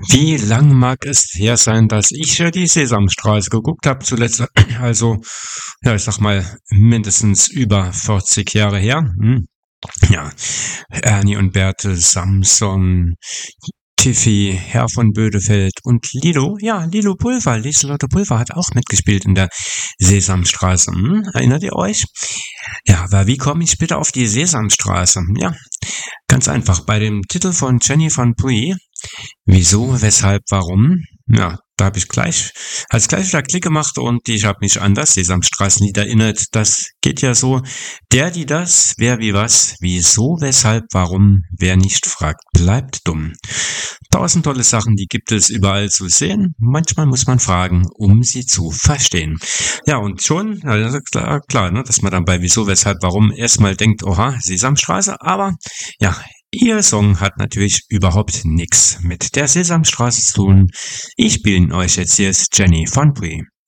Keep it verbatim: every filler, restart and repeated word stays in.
Wie lang mag es her sein, dass ich äh, die Sesamstraße geguckt habe? Zuletzt, also, ja, ich sag mal, mindestens über vierzig Jahre her. Hm? Ja, Ernie und Bertel, Samson, Tiffy, Herr von Bödefeld und Lilo. Ja, Lilo Pulver, Lieselotte Pulver hat auch mitgespielt in der Sesamstraße. Hm? Erinnert ihr euch? Ja, aber wie komme ich bitte auf die Sesamstraße? Ja, ganz einfach. Bei dem Titel von Jenny von Puy. Wieso, weshalb, warum? Ja, da habe ich gleich als gleich wieder Klick gemacht und ich habe mich an das Sesamstraßenlied erinnert. Das geht ja so: Der, die, das, wer, wie, was, wieso, weshalb, warum, wer nicht fragt, bleibt dumm. Tausend tolle Sachen, die gibt es überall zu sehen. Manchmal muss man fragen, um sie zu verstehen. Ja, und schon, also klar, klar, ne, dass man dann bei wieso, weshalb, warum erstmal denkt, oha, Sesamstraße, aber ja, Ihr Song hat natürlich überhaupt nichts mit der Sesamstraße zu tun. Ich spiele ihn euch jetzt hier, ist Jenny von Puy.